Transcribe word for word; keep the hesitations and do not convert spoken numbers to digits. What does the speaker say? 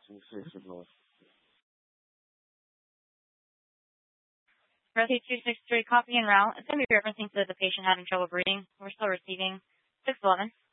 Rosie two six three, copy and route. It's going to be referencing to the patient having trouble breathing. We're still receiving six eleven.